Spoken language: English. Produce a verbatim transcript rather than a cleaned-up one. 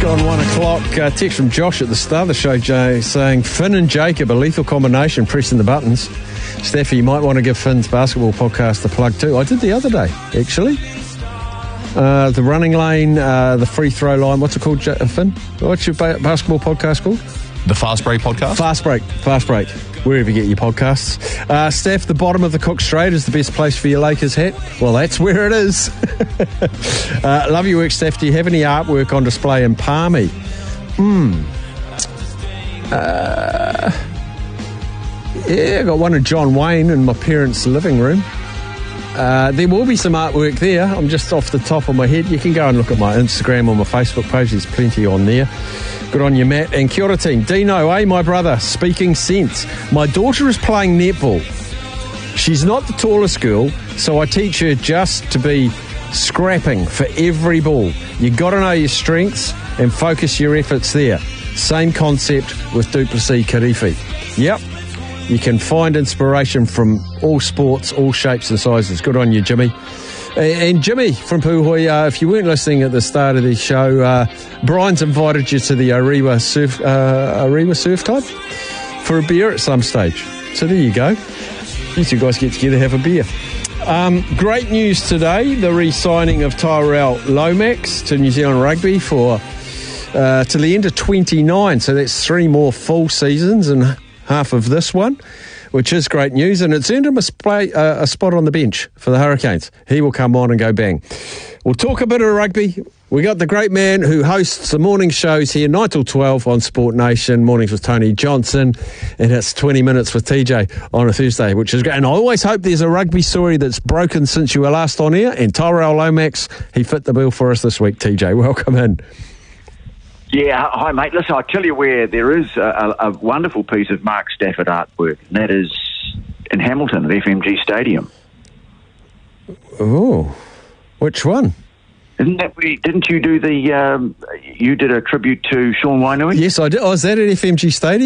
Gone one o'clock. Uh, text from Josh at the start of the show, Jay, saying Finn and Jacob, a lethal combination, pressing the buttons. Steffi, you might want to give Finn's basketball podcast a plug too. I did the other day, actually. Uh, the running lane, uh, the free throw line. What's it called, J- Finn? What's your ba- basketball podcast called? The Fast Break podcast? Fast Break. Fast Break. Wherever you get your podcasts. Uh, Steph, the bottom of the Cook Strait is the best place for your Lakers hat. Well, that's where it is. uh, love your work, Steph. Do you have any artwork on display in Palmy? Hmm. Uh, yeah, I got one of John Wayne in my parents' living room. Uh, there will be some artwork there. I'm just off the top of my head. You can go and look at my Instagram or my Facebook page. There's plenty on there. Good on you, Matt. And kia ora team. Dino, eh, my brother, speaking sense. My daughter is playing netball. She's not the tallest girl, so I teach her just to be scrapping for every ball. You got to know your strengths and focus your efforts there. Same concept with Duplessis Kirifi. Yep. You can find inspiration from all sports, all shapes and sizes. Good on you, Jimmy. And Jimmy from Puhoi, uh, if you weren't listening at the start of the show, uh, Brian's invited you to the Orewa Surf, uh, Orewa Surf Club for a beer at some stage. So there you go. You two guys get together, have a beer. Um, great news today, the re-signing of Tyrell Lomax to New Zealand Rugby for uh, to the end of twenty-nine. So that's three more full seasons and half of this one, which is great news, and it's earned him a, sp- uh, a spot on the bench for the Hurricanes. He will come on and go bang. We'll talk a bit of rugby. We got the great man who hosts the morning shows here, nine till twelve on Sport Nation, mornings with Tony Johnson, and it's twenty minutes with T J on a Thursday, which is great. And I always hope there's a rugby story that's broken since you were last on air, and Tyrell Lomax, he fit the bill for us this week, T J. Welcome in. Yeah, hi mate. Listen, I'll tell you where there is a, a wonderful piece of Mark Stafford artwork, and that is in Hamilton at F M G Stadium. Oh, which one? Isn't that we? Didn't you do the? Um, you did a tribute to Sean Wainui? Yes, I did. Oh, is that at F M G Stadium?